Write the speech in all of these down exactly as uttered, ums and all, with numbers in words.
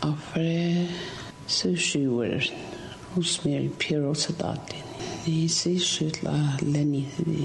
Afre sushi were Rosemary Piero Sadati. Nisi Shutla Lenny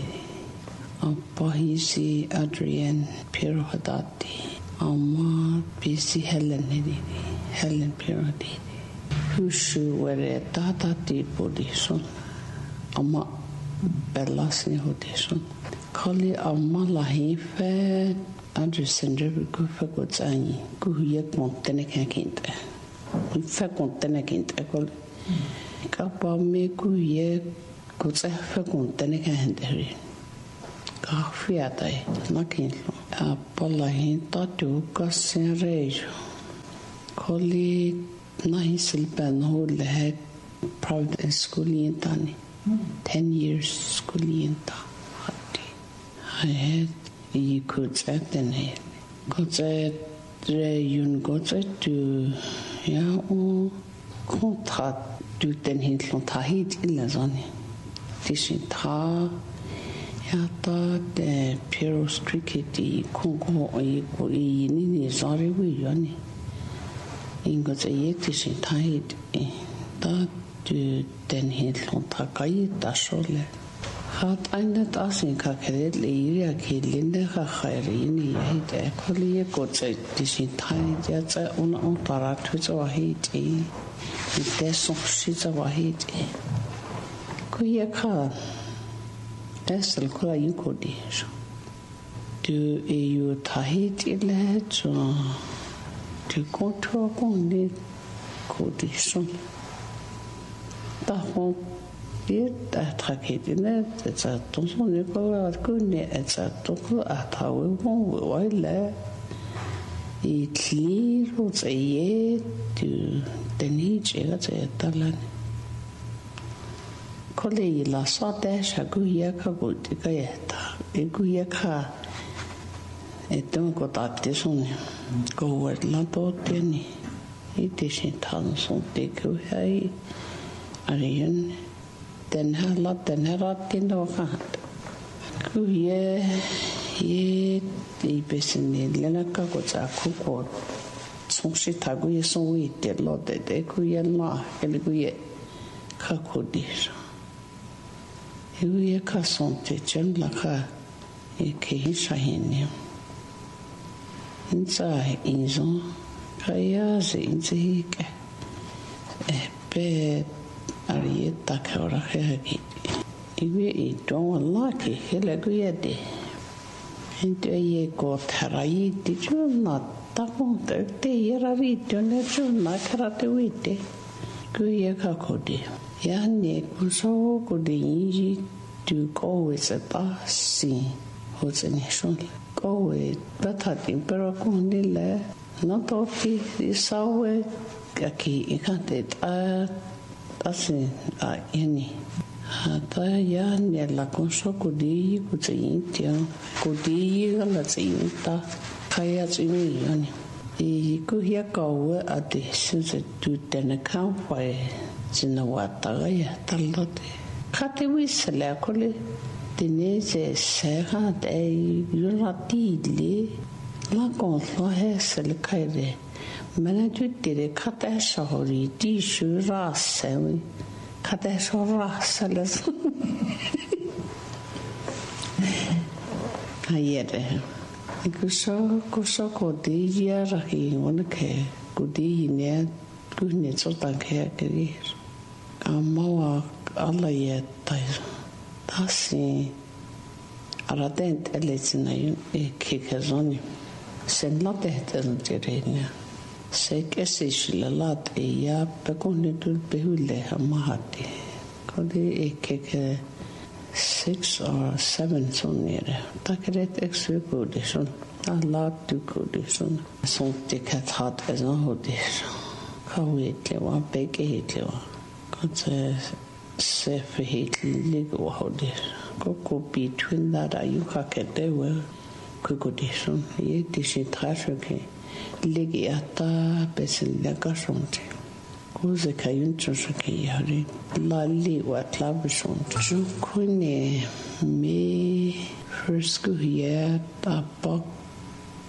Pahisi Adrian Piero Hadati. Ama Bisi Helen Helen Piero Didi. Hushu were Tata Bodison. Ama Bellasni Hodison. Kali Ama Lahife Andresandra Gufa Godzani. Guyak Montenegro Kinte. Fa Montenegro Ecol Capa me Guye Gotsafa Montenegro Henry. Gafiatai, Nakinlo. Apolahin Tatu Cassin Rejo. Kali Nahisil Benhol had private school in Tani. Ten years school in Tani. I had you could set the name. Got that Yun got that to ya o contrat du den Hintlon Tahit Ilazani. Tishin Ta Yata de Piero Cricket Congo or Nini Zari Wiani. Ingot a Yetishin Tahit that du den Hintlon Takai Dashole. Hat eine Tasinka Kadet Liria Kilinde Harini Hit Equally got a disintai Jatsa on Ontaratus or Hit E. Desson sheets of a Hit E. Kuyaka Essel Kula Yukodi. Do you Tahit illet or to go to a condy Kodison? That It attracted net, it's a tonson Nicola Gune, it's a total at how we won't while it clear was a year to the niche at a talan. Collie la Sadash, a guyaka good gayeta, a guyaka. It don't go that this one. Go where Lampo Denny. It isn't tons on take away. Arian. Den här latten här ratten då kan. Kuye ye i besen lena ka ko tsa ko song shi ta gu ye song wi de lo de de kuye na ele kuye ka ko di. Kuye ka song te chen la ka e ke sha hin. Insa inzo ka ya ze inzi ke. E pe Arieta Kora Hagi. Iwi don't like it, Helaguede. And ye got Harai, did you not? Tapon thirty year of it, you never not karate wite. Guyaka Kodi. Yanni so good easy to go with a passing. What's a nation? Go with better impero condile. Not okay, this hour. Kaki, you can't it. Asi a ini. Hata ya ni la konso kudi kutsintia kudi la tsinta kaya tsini yani. I kuhia kawe ati since tu tena kampai tsina wata ya talote. Kati wisela kole tinese seha de yunatili la konso he sel kaide. Men du dire kata shahori di shu rasewi kata shorasales ayere ikuso kuso kodi yara ki onke kodi ne kune tsotan ke kiri amawa alla yeta tasi aradent eletsina yun e kikazoni sen la tehten tirenia Sekesish lalat e ya pekonitul behule hamahati. Kodi ekeke six or seven son nere. Takret extra condition. A lot to condition. Son ticket hat as a hodis. Kawitli wa beke hitli wa. Kotse sefe hitli ligo hodis. Koko between that ayuka kete well. Kukodison. Ye dishi traffic. Ligiata Besilega Sonte. Cose Cayunto Sakayari, Lali Watlabison. Jukune me Frisco here, a buck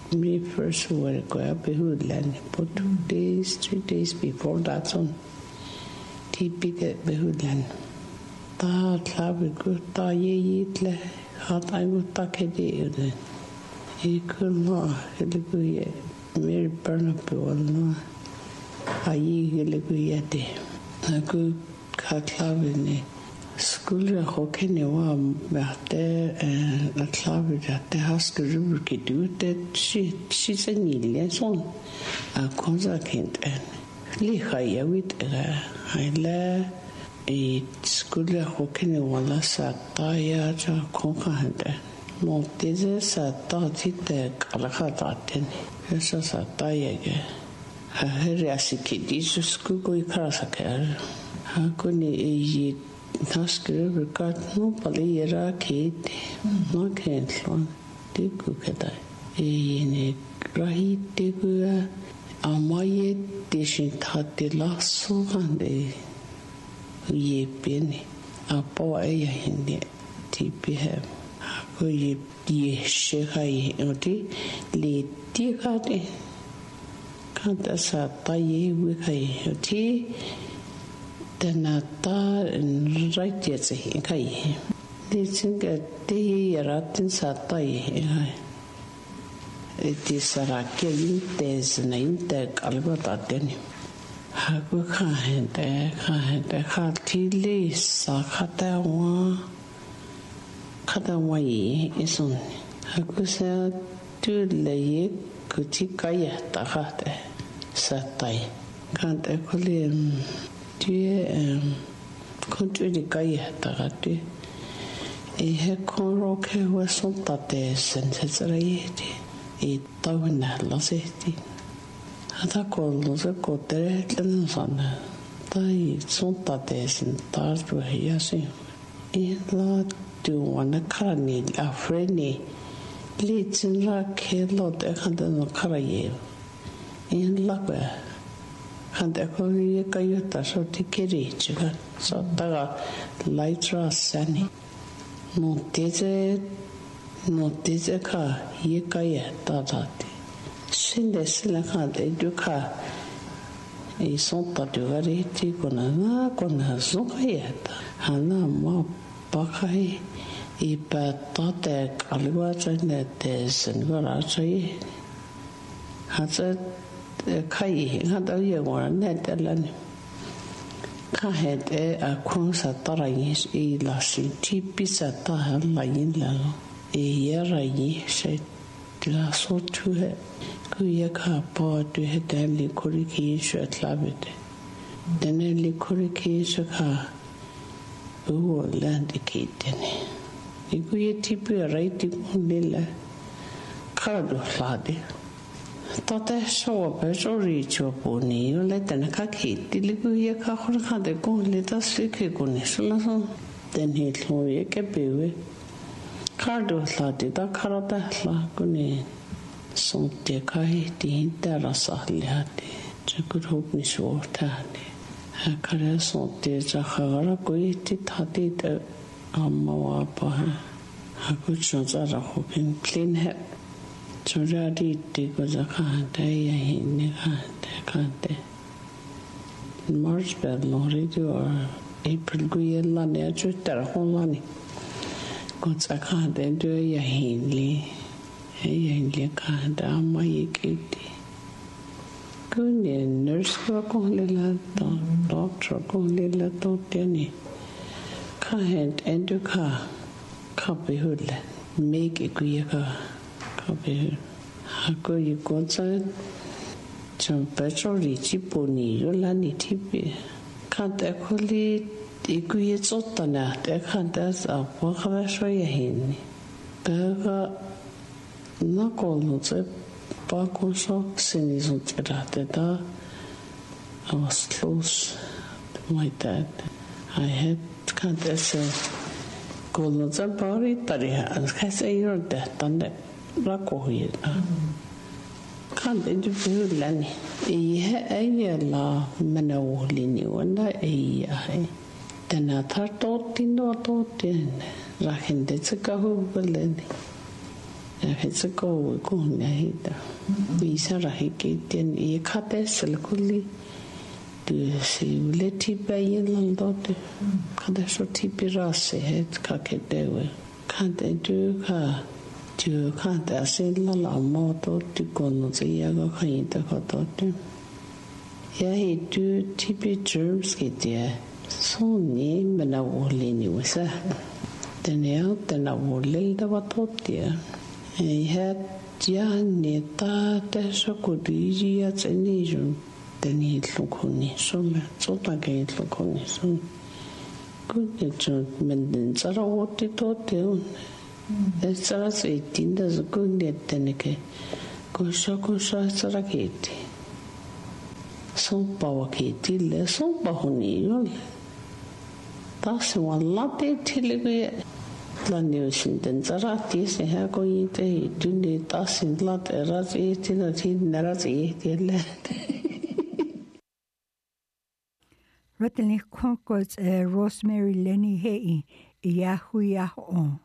me first were going to Behoodland, but two days, three days before that one, he picked at Behoodland. Ta klavi gutta ye yitle, hat I would take a day. He could not, Hilleguye, Mary Burnaby will not. I ye Hilleguye day. A good clavi. Skulle hockey var värde en klaver att det har skulle brukat ut det shit shit en liten sån att konsekvent en lika jag vet det hela i skulle hockey var satta jag så konkurrenter mot det satta titta alla katten så satta jag här är sikkert så skulle gå i karasakar han kunde i Naskriver gat no palera kete no kentlon de kukada e ne rahite gua amaye deshin thate lasso hande ye pene apo aya hinde tipi have ko ye ye shekai oti le tikate kanta sa taye wikai oti Denata and right yet a kai. They think at the ratin satai. It is a rakin, there's an intake albertateni. Haguka and a kind of heartily sakatawa Katawai is on. Hagusa to lay kutikaya tahate satai. Can't equally. Tu es contre les cahiers t'arrêter et he con que was son tate sensazione e tavna la seti ata con lo se cotere le sana tai son tate sen tar tu ya si e la tu wana karani a freni le tinra ke lo de kan no karaye in la ba and I call you a cayuta so tickerichi, so taga litra sani. No tese, no tese ka, ye cayeta dati. Sinde silaka de duca. E son tatuariti con a con a zocayeta. Hana ma bacai e patate calguacha netes and gorachai. Has a kai hada ye wa nedalan ka hede a konsa tarayis e la sinti pisa ta la yin la e yara yi se la so tu he ku ye ka po tu he dan li kuri ki shu tlabete den li kuri ki shu ka o land ki den e ku ye tipu right ku nila ka do lade Tata so pe so richo poni le tena ka khiti le ku ye ka khor kha de ko le ta sikhe ko ne sala so ten he lo ye ke bewe ka do la de ta khara ta la ko ne so te ka hi ti ta ra sa le ha de che ku ro ni so ta ne ha ka ra so te ja khara ko i ti tha ti ta amma wa pa ha ku cho za ra ho pin clean he Choradi goza kante ya hine kante kante. March bed lori or April guyella ne chutar holani. Goza kante do ya hinli. Ya hinli kante amma yikiti. Kuni nurse ko kohlela to doctor kohlela to teni. Kahent enduka kapi hudle. Make it guyaka. Ako you go to some petrol rich pony, you land it. Can't actually equate sotana, they can't as a walk of a show you hin. Berga knock on the back on socks and isn't it? I was close to my dad. I had can't as a golden body, but I say you're dead on that. Rakohi can't interview Lenny. A la manawlini one day. Then I thought in or thought in Rakin did a gahu Lenny. It's a go go nahida. Isara hikitian I kates kuli du si leti bayin landote. Kada so tipirase het kakedewe. Kante du ka du kante asila la moto tu kono ziyaga kayita kotote. Ya hi du tipi germs kitia. So ni mena woli ni wasa. Tenia tena woli da watotia. I had Gianni Tata Socodigi at an Asian, then he'd look on his summer, so like he'd look on his own. Good gentlemen, Sarah, what it taught you. And Sarah's eighteen does a good net, then again. Go shock on Sarah Katie. Some power Katie, less on Bahoni. That's one latte till we. Laneusin den zarati se ha ko yite dunne tasin lat eras e tina tin naras e tele Rotely Concords Rosemary Lenny Hay Yahoo Yahoo